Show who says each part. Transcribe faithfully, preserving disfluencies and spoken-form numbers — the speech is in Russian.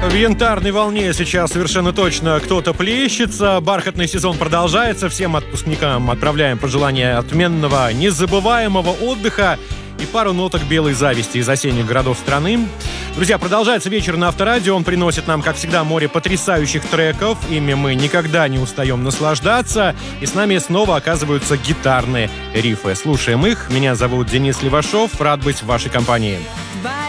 Speaker 1: В янтарной волне сейчас совершенно точно кто-то плещется. Бархатный сезон продолжается. Всем отпускникам отправляем пожелания отменного, незабываемого отдыха и пару ноток белой зависти из осенних городов страны. Друзья, продолжается вечер на Авторадио. Он приносит нам, как всегда, море потрясающих треков. Ими мы никогда не устаем наслаждаться. И с нами снова оказываются гитарные рифы. Слушаем их. Меня зовут Денис Левашов. Рад быть в вашей компании.
Speaker 2: Bye.